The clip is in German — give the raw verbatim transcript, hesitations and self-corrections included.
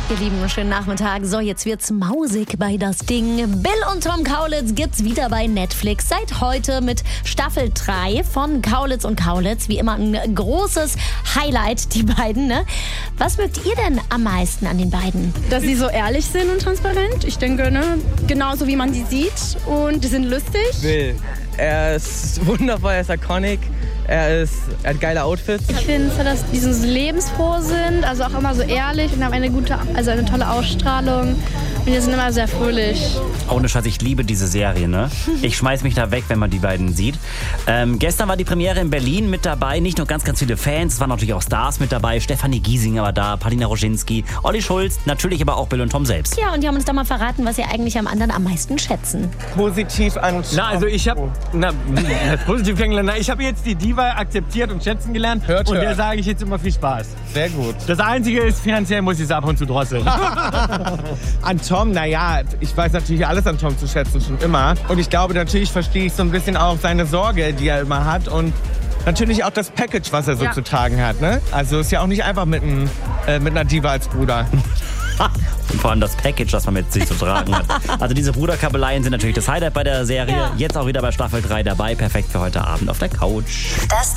Ihr Lieben, schönen Nachmittag. So, jetzt wird's mausig bei das Ding. Bill und Tom Kaulitz gibt's wieder bei Netflix. Seit heute mit Staffel drei von Kaulitz und Kaulitz. Wie immer ein großes Highlight, die beiden, ne? Was mögt ihr denn am meisten an den beiden? Dass sie so ehrlich sind und transparent. Ich denke, ne? Genauso wie man die sieht. Und die sind lustig. Bill. Er ist wundervoll, er ist iconic. Er, ist, er hat geile Outfits. Ich finde, dass die so lebensfroh sind, also auch immer so ehrlich und haben eine gute, also eine tolle Ausstrahlung. Und die sind immer sehr fröhlich. Ohne Scheiß, ich liebe diese Serie, ne? Ich schmeiß mich da weg, wenn man die beiden sieht. Ähm, gestern war die Premiere in Berlin mit dabei. Nicht nur ganz, ganz viele Fans, es waren natürlich auch Stars mit dabei. Stefanie Giesinger war da, Paulina Roginski, Olli Schulz, natürlich aber auch Bill und Tom selbst. Ja, und die haben uns da mal verraten, was sie eigentlich am anderen am meisten schätzen. Positiv an. Na, also ich habe na, positiv kennengelernt. Ich habe jetzt die Diva akzeptiert und schätzen gelernt. Hört, und hört. der sage ich jetzt immer viel Spaß. Sehr gut. Das Einzige ist, finanziell muss ich es ab und zu drosseln. An Tom, naja, ich weiß natürlich alles an Tom zu schätzen, schon immer. Und ich glaube, natürlich verstehe ich so ein bisschen auch seine Sorge, die er immer hat. Und natürlich auch das Package, was er so Ja. zu tragen hat. Ne? Also ist ja auch nicht einfach mit, einem, äh, mit einer Diva als Bruder. Und vor allem das Package, das man mit sich zu tragen hat. Also diese Bruderkabeleien sind natürlich das Highlight bei der Serie. Ja. Jetzt auch wieder bei Staffel drei dabei. Perfekt für heute Abend auf der Couch. Das